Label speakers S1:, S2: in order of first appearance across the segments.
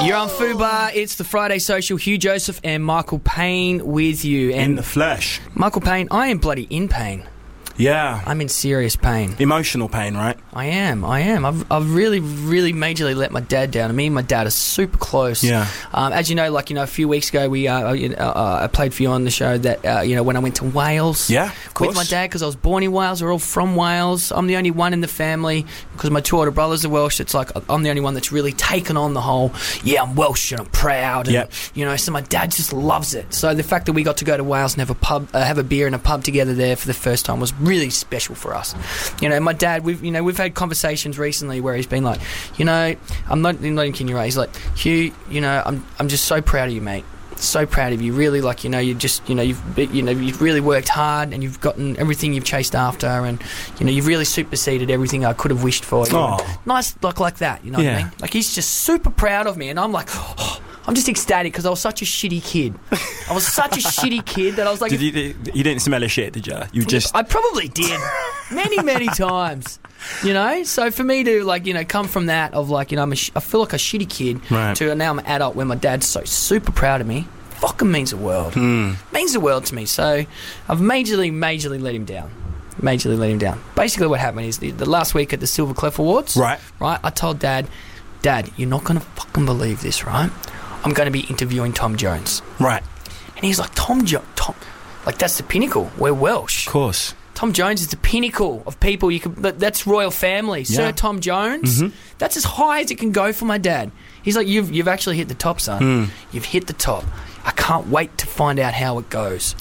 S1: You're on Fubar. It's the Friday Social. Hugh Joseph and Michael Payne with you. And
S2: in the flesh.
S1: Michael Payne, I am bloody in pain.
S2: Yeah.
S1: I'm in serious pain.
S2: Emotional pain, right?
S1: I am. I've really, really majorly let my dad down. Me and my dad are super close.
S2: Yeah.
S1: As you know, a few weeks ago, I played for you on the show that, when I went to Wales.
S2: Yeah, of course.
S1: With my dad, because I was born in Wales. We're all from Wales. I'm the only one in the family, because my two older brothers are Welsh. It's like I'm the only one that's really taken on the whole, I'm Welsh and I'm proud. And, so my dad just loves it. So the fact that we got to go to Wales and have a beer in a pub together there for the first time was really special for us. My dad, we've had conversations recently where he's been like, I'm not even kidding you, right? He's like, Hugh, I'm just so proud of you, mate. So proud of you. Really, you've really worked hard and you've gotten everything you've chased after, and you've really superseded everything I could have wished for. Nice, like that. You know what I mean? Like, he's just super proud of me, and I'm like, I'm just ecstatic because I was such a shitty kid. I was such a shitty kid that I was like...
S2: You didn't smell a shit, did you?
S1: I probably did. Many times. So for me to come from that of I feel like a shitty kid, right, to now I'm an adult where my dad's so super proud of me, fucking means the world. Means the world to me. So I've majorly let him down. Basically what happened is the last week at the Silver Clef Awards, right, I told Dad, you're not going to fucking believe this, right? I'm going to be interviewing Tom Jones.
S2: Right.
S1: And he's like, Tom, that's the pinnacle. We're Welsh.
S2: Of course.
S1: Tom Jones is the pinnacle of people you could... That's royal family. Yeah. Sir Tom Jones, that's as high as it can go for my dad. He's like, you've actually hit the top, son. You've hit the top. I can't wait to find out how it goes.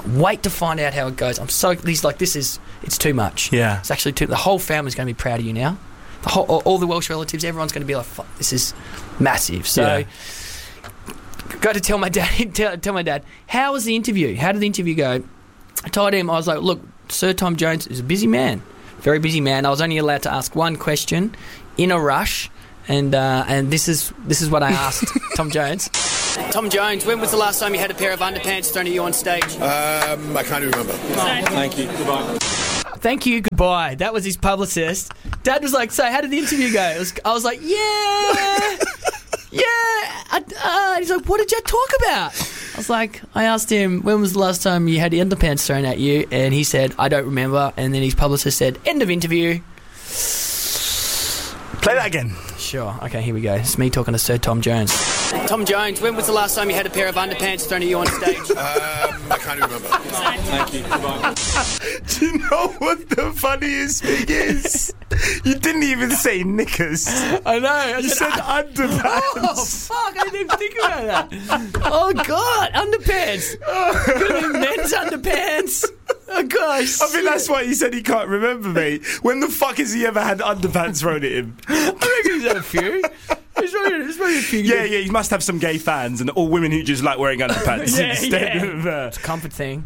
S1: He's like, it's too much.
S2: Yeah.
S1: It's actually the whole family's going to be proud of you now. All the Welsh relatives, everyone's going to be like, fuck, this is massive. So... Got to tell my dad, how was the interview? How did the interview go? I told him, I was like, look, Sir Tom Jones is a busy man, very busy man. I was only allowed to ask one question in a rush, and this is what I asked Tom Jones. Tom Jones, when was the last time you had a pair of underpants thrown at you on stage?
S3: I can't remember.
S2: Thank you. Goodbye.
S1: Thank you, goodbye. That was his publicist. Dad was like, so how did the interview go? I was like, yeah. He's like, what did you talk about? I asked him, when was the last time you had underpants thrown at you? And he said, I don't remember. And then his publicist said, end of interview.
S2: Play that again.
S1: Sure. Okay, here we go. It's me talking to Sir Tom Jones. Tom Jones, when was the last time you had a pair of underpants thrown at you on stage?
S3: I can't remember.
S2: Thank you. Goodbye.
S3: Do you know what the funniest thing is? You didn't even say knickers.
S1: I know.
S3: You said underpants.
S1: Oh, fuck. I didn't even think about that. Oh, God. Underpants. Could have been men's underpants. Oh, gosh.
S3: I think that's why he said he can't remember, mate. When the fuck has he ever had underpants thrown at him?
S1: I reckon he's had a few. He's probably a few.
S2: Yeah, he must have some gay fans and all women who just like wearing underpants instead of...
S1: It's a comfort thing.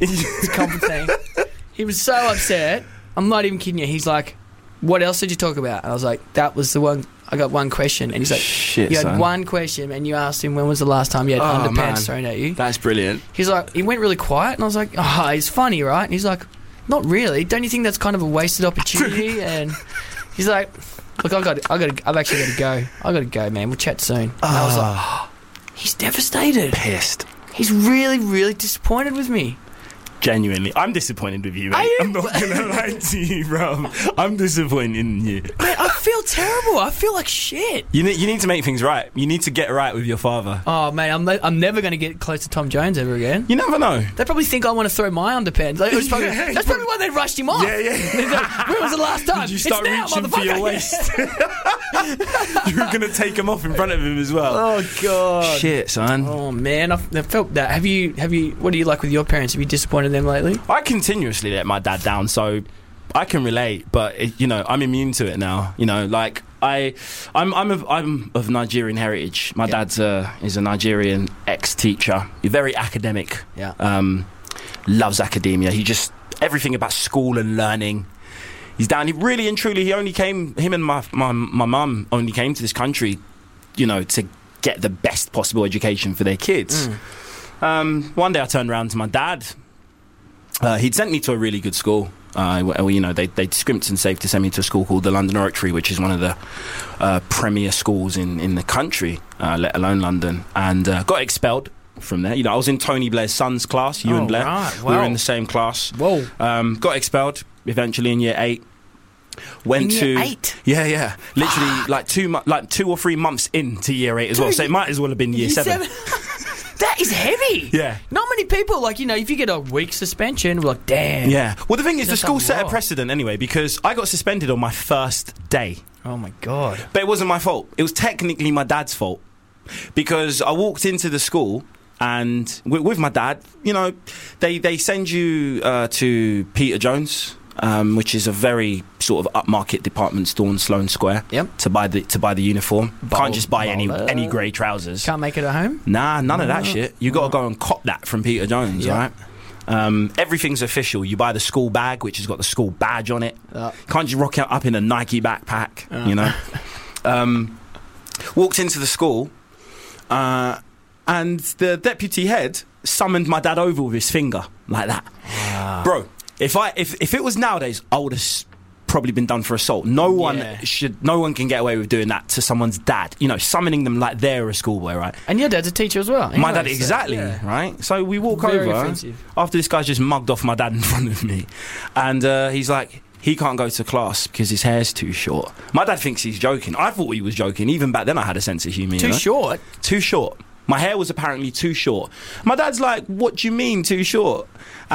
S1: He was so upset. I'm not even kidding you. He's like, what else did you talk about? And I was like, that was the one... I got one question. And he's like,
S2: shit,
S1: you had one question and you asked him when was the last time you had underpants thrown at you.
S2: That's brilliant.
S1: He's like, he went really quiet and I was like, it's funny, right? And he's like, not really. Don't you think that's kind of a wasted opportunity? And he's like, look, I've actually got to go. I got to go, man. We'll chat soon. And I was like, he's devastated.
S2: Pissed.
S1: He's really, really disappointed with me.
S2: Genuinely. I'm disappointed with you, mate. I'm not going to lie to you, bro. I'm disappointed in you.
S1: Man, I feel terrible. I feel like shit.
S2: You need to make things right. You need to get right with your father.
S1: Oh, mate, I'm never going to get close to Tom Jones ever again.
S2: You never know.
S1: They probably think I want to throw my underpants. That's probably why they rushed him off.
S3: Yeah.
S1: Like, when was the last time?
S2: Did you start reaching for your waist? You were going to take him off in front of him as well.
S1: Oh, God.
S2: Shit, son.
S1: Oh, man. I felt that. Have you? What do you like with your parents? Have you disappointed them lately?
S2: I continuously let my dad down, so I can relate, but I'm immune to it now. I'm of Nigerian heritage. My dad's is a Nigerian ex-teacher. He's very academic.
S1: Yeah.
S2: Loves academia. He just everything about school and learning. He's down. He really and truly. Him and my mum only came to this country, to get the best possible education for their kids. One day I turned around to my dad. He'd sent me to a really good school. They scrimped and saved to send me to a school called the London Oratory, which is one of the premier schools in the country, let alone London, and got expelled from there. I was in Tony Blair's son's class, Ewan Blair.
S1: Right. Wow.
S2: We were in the same class.
S1: Whoa.
S2: Got expelled eventually in year 8.
S1: In year 8?
S2: Yeah. Literally, like 2 or 3 months into year 8 as well. So it might as well have been year 7.
S1: That is heavy.
S2: Yeah.
S1: Not many people, if you get a week suspension, we're like, damn.
S2: Yeah. Well, the thing is, the school set a
S1: wrong.
S2: precedent anyway, because I got suspended on my first day.
S1: Oh, my God.
S2: But it wasn't my fault. It was technically my dad's fault. Because I walked into the school, and with my dad, they send you to Peter Jones, which is a very sort of upmarket department store in Sloane Square.
S1: Yep.
S2: To buy the uniform. Can't just buy any grey trousers.
S1: Can't make it at home?
S2: Nah, none of that shit. You got to go and cop that from Peter Jones, right? Everything's official. You buy the school bag, which has got the school badge on it. Can't just rock up in a Nike backpack, Walked into the school, and the deputy head summoned my dad over with his finger like that. Bro, if it was nowadays, I would have probably been done for assault. No one can get away with doing that to someone's dad. Summoning them like they're a schoolboy, right?
S1: And your dad's a teacher as well.
S2: My dad, exactly, right? So we walk
S1: Very
S2: over
S1: offensive.
S2: after this guy's just mugged off my dad in front of me, and he's like, he can't go to class because his hair's too short. My dad thinks he's joking. I thought he was joking. Even back then I had a sense of humour.
S1: Too short?
S2: Too short. My hair was apparently too short. My dad's like, what do you mean too short?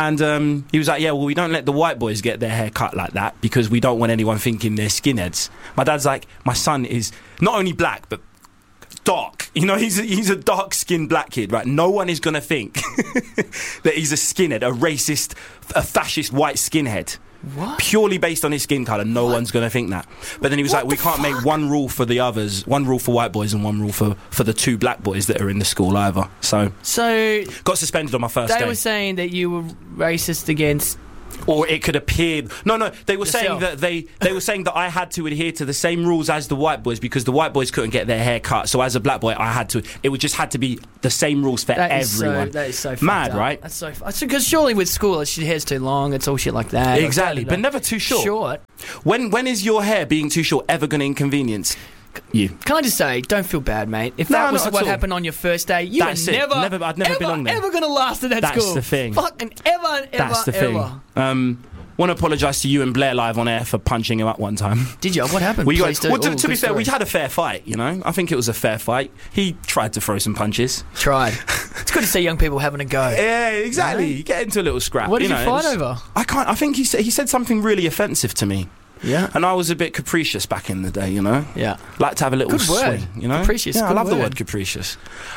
S2: And he was like, yeah, well, we don't let the white boys get their hair cut like that because we don't want anyone thinking they're skinheads. My dad's like, my son is not only black, but dark. He's a dark-skinned black kid, right? No one is going to think that he's a skinhead, a racist, a fascist white skinhead.
S1: What?
S2: Purely based on his skin colour, no one's going to think that. But then he was like, we can't make one rule for the others, one rule for white boys and one rule for the 2 black boys that are in the school either. So got suspended on my first day.
S1: They were saying that you were racist against...
S2: Or it could appear... No, they were saying
S1: Yourself.
S2: that they were saying that I had to adhere to the same rules as the white boys because the white boys couldn't get their hair cut. So as a black boy, I had to... It would just had to be the same rules for everyone.
S1: That is so
S2: mad,
S1: fucked up.
S2: right?
S1: That's so... Because surely with school, your hair's too long, it's all shit like that.
S2: Exactly, but never too short.
S1: Short.
S2: When is your hair being too short ever going to inconvenience you?
S1: Can I just say, don't feel bad, mate. If that was what happened on your first day, you
S2: That's
S1: were
S2: it. I'd never belong there.
S1: ever going to last at that
S2: That's
S1: school.
S2: the thing.
S1: Fucking ever.
S2: That's the thing. Want to apologise to you and Blair live on air for punching him up one time.
S1: Did you? What happened?
S2: To be fair, we had a fair fight, I think it was a fair fight. He tried to throw some punches.
S1: Tried. It's good to see young people having a go.
S2: Yeah, exactly. You get into a little scrap.
S1: What did you fight over?
S2: I think he said something really offensive to me.
S1: Yeah.
S2: And I was a bit capricious back in the day,
S1: Yeah.
S2: Like to have a little
S1: good word.
S2: swing,
S1: Capricious.
S2: Yeah,
S1: good
S2: I love
S1: word.
S2: the word capricious.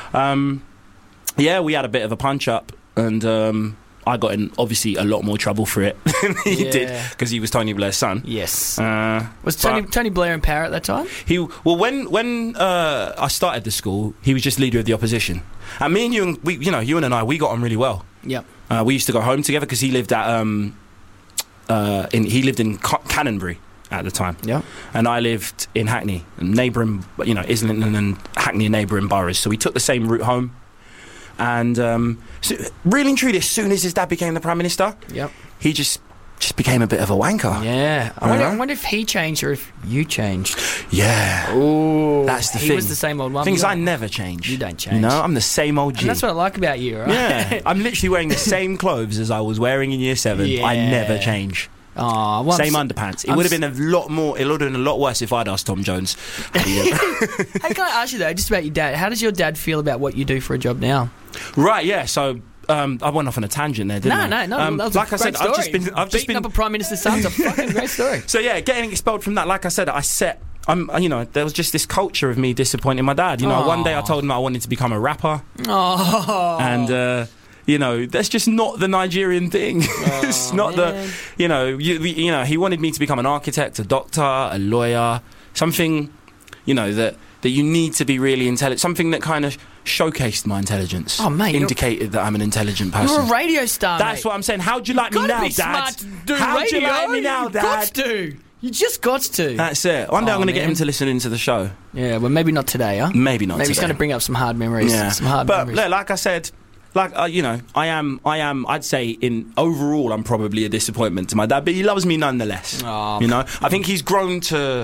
S2: We had a bit of a punch up, and I got in obviously a lot more trouble for it than he did because he was Tony Blair's son.
S1: Yes. Was Tony Blair in power at that time?
S2: When I started the school, he was just leader of the opposition, and me and you, Ewan and I, we got on really well.
S1: Yep.
S2: We used to go home together because he lived at in Canonbury at the time.
S1: Yeah.
S2: And I lived in Hackney, neighbouring, Islington and Hackney are neighbouring boroughs, so we took the same route home. And so really and truly, as soon as his dad became the Prime Minister, he just became a bit of a wanker.
S1: Yeah. I wonder if he changed or if you changed.
S2: Yeah.
S1: Oh,
S2: that's the thing.
S1: He was the same old one.
S2: Things I never change.
S1: You don't change.
S2: I'm the same old G.
S1: And that's what I like about you, right?
S2: Yeah. I'm literally wearing the same clothes as I was wearing in year 7.
S1: Yeah.
S2: I never change. Same underpants. It would have been a lot more. It would have been a lot worse if I'd asked Tom Jones.
S1: Hey, can I ask you though, just about your dad? How does your dad feel about what you do for a job now?
S2: Right. Yeah. So I went off on a tangent there, didn't I?
S1: No. That was
S2: like
S1: a great
S2: I said,
S1: story.
S2: I've just been
S1: up a Prime Minister's son's a fucking great story.
S2: So yeah, getting expelled from that. Like I said, there was just this culture of me disappointing my dad. One day I told him I wanted to become a rapper.
S1: Oh.
S2: And. That's just not the Nigerian thing. It's not
S1: man.
S2: he wanted me to become an architect, a doctor, a lawyer, something, that you need to be really intelligent, something that kind of showcased my intelligence.
S1: Oh, mate,
S2: indicated that I'm an intelligent person.
S1: You're a radio star.
S2: That's what I'm saying. How'd you like me now, Dad?
S1: Smart to do
S2: How'd
S1: radio.
S2: you like me now, Dad?
S1: Got to. You just got to.
S2: That's it. One day I'm going to get him to listen into the show.
S1: Yeah, well, maybe not today, huh?
S2: Maybe not today.
S1: Maybe it's going to bring up some hard memories.
S2: Yeah.
S1: Some hard memories.
S2: But like I said, Like, you know, I am, I'd say overall, I'm probably a disappointment to my dad, but he loves me nonetheless.
S1: Oh,
S2: you know, I think he's grown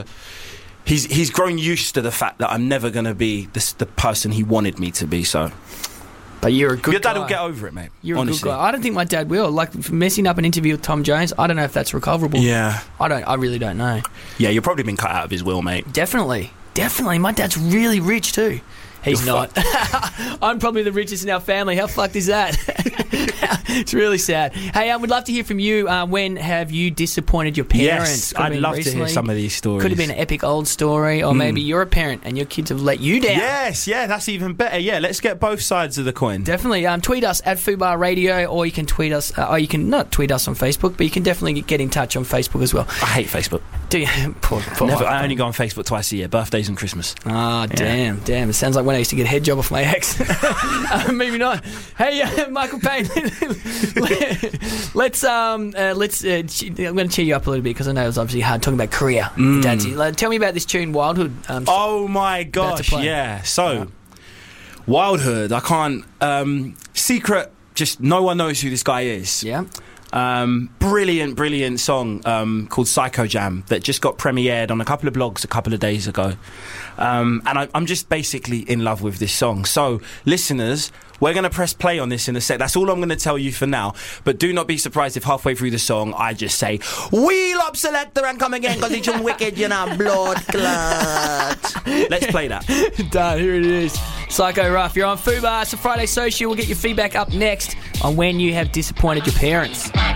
S2: used to the fact that I'm never going to be the person he wanted me to be, so.
S1: But you're a good guy.
S2: Your dad will get over it, mate.
S1: You're
S2: honestly.
S1: a good guy. I don't think my dad will. Like, messing up an interview with Tom Jones, I don't know if that's recoverable.
S2: Yeah.
S1: I really don't know.
S2: Yeah, you've probably been cut out of his will, mate.
S1: Definitely. My dad's really rich too. He's not. I'm probably the richest in our family. How fucked is that? It's really sad. Hey, we'd love to hear from you. When have you disappointed your parents?
S2: Yes, I'd love to hear some of these stories.
S1: Could have been an epic old story, or maybe you're a parent and your kids have let you down.
S2: Yes, yeah, that's even better. Yeah, let's get both sides of the coin.
S1: Definitely. Tweet us at Fubar Radio, or you can tweet us, or you can not tweet us on Facebook, but you can definitely get in touch on Facebook as well.
S2: I hate Facebook.
S1: Do you? Poor
S2: Never. I only go on Facebook twice a year, birthdays and Christmas.
S1: Ah, damn. It sounds like when I used to get a head job off my ex. Maybe not. Hey, Michael Payne. let's. I'm going to cheer you up a little bit because I know it was obviously hard talking about career. Tell me about this tune, Wildhood.
S2: Oh my gosh, yeah. So, Wildhood. I can't. Secret. Just no one knows who this guy is.
S1: Yeah.
S2: Brilliant song called Psycho Jam that just got premiered on a couple of blogs a couple of days ago, and I'm just basically in love with this song. So listeners, we're going to press play on this in a sec. That's all I'm going to tell you for now, but do not be surprised if halfway through the song I just say wheel up selector and come again because it's wicked, you know, blood clot. Let's play that.
S1: Done. Here it is. Psycho Ruff, you're on Fubar. It's a Friday Social. We'll get your feedback up next on when you have disappointed your parents.